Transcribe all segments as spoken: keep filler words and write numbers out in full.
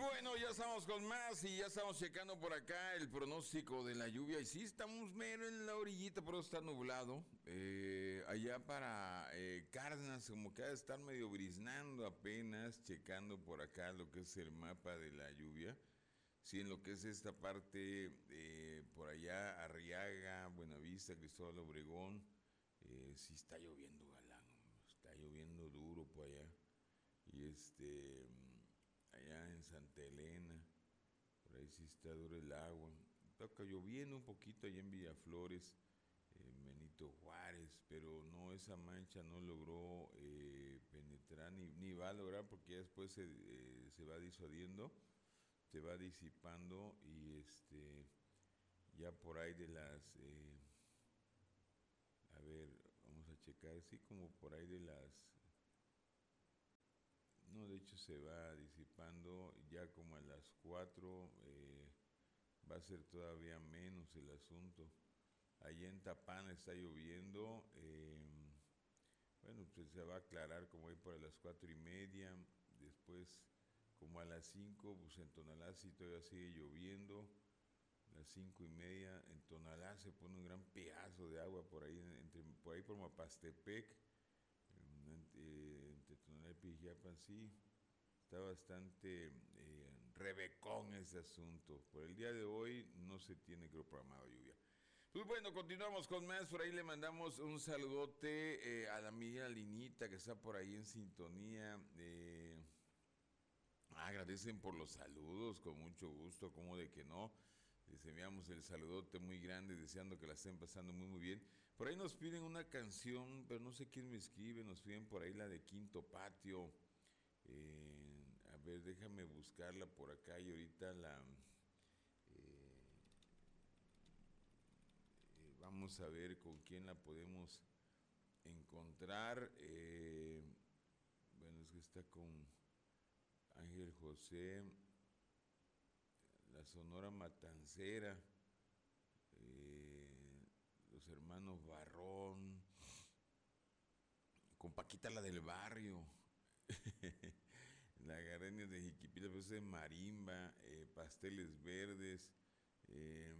bueno, ya estamos con más y ya estamos checando por acá el pronóstico de la lluvia. Y sí, estamos mero en la orillita, pero está nublado. Eh, allá para eh, Cárdenas, como que ha de estar medio briznando apenas, checando por acá lo que es el mapa de la lluvia. Sí, en lo que es esta parte, eh, por allá, Arriaga, Buenavista, Cristóbal Obregón, eh, sí está lloviendo, galán. Está lloviendo duro por allá. Y este, allá en Santa Elena, por ahí sí está duro el agua. Toca lloviendo un poquito allá en Villaflores, en Benito Juárez, pero no, esa mancha no logró eh, penetrar, ni, ni va a lograr porque ya después se, eh, se va disuadiendo, se va disipando y este, ya por ahí de las, eh, a ver, vamos a checar, sí, como por ahí de las... No, de hecho se va disipando ya como a las cuatro, eh, va a ser todavía menos el asunto. Allá en Tapán está lloviendo, eh, bueno, pues se va a aclarar como ahí por las cuatro y media, después como a las cinco, pues en Tonalá sí todavía sigue lloviendo, las cinco y media, en Tonalá se pone un gran pedazo de agua por ahí, entre, por ahí por Mapastepec, entre, entre Tonalá y Pijiapan, sí. Está bastante eh, rebecón ese asunto. Por el día de hoy no se tiene, creo, programado lluvia. Pues bueno, continuamos con más. Por ahí le mandamos un saludote eh, a la amiga Linita que está por ahí en sintonía. Eh, agradecen por los saludos, con mucho gusto, como de que no. Les enviamos el saludote muy grande, deseando que la estén pasando muy, muy bien. Por ahí nos piden una canción, pero no sé quién me escribe. Nos piden por ahí la de Quinto Patio. Eh, a ver, déjame buscarla por acá y ahorita la... Eh, eh, vamos a ver con quién la podemos encontrar. Eh, bueno, es que está con Ángel José, la Sonora Matancera, eh, los hermanos Barrón, con Paquita la del Barrio. La Gardenia de Jiquipila, pues de marimba, eh, pasteles verdes, eh,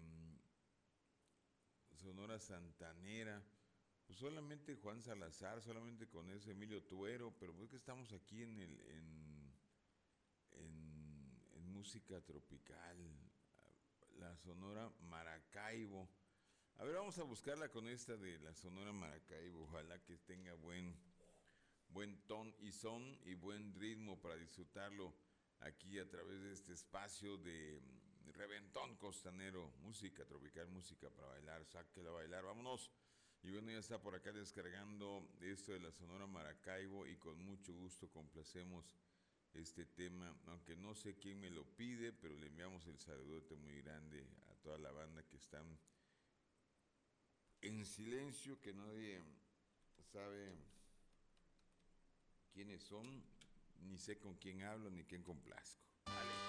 Sonora Santanera, pues solamente Juan Salazar, solamente con ese Emilio Tuero, pero pues que estamos aquí en el en, en, en música tropical, la Sonora Maracaibo. A ver, vamos a buscarla con esta de la Sonora Maracaibo, ojalá que tenga buen buen ton y son y buen ritmo para disfrutarlo aquí a través de este espacio de Reventón Costanero, música tropical, música para bailar, sáquela a bailar, vámonos. Y bueno, ya está por acá descargando esto de la Sonora Maracaibo y con mucho gusto complacemos este tema, aunque no sé quién me lo pide, pero le enviamos el saludote muy grande a toda la banda que están en silencio, que nadie sabe quiénes son, ni sé con quién hablo, ni quién complazco. Vale.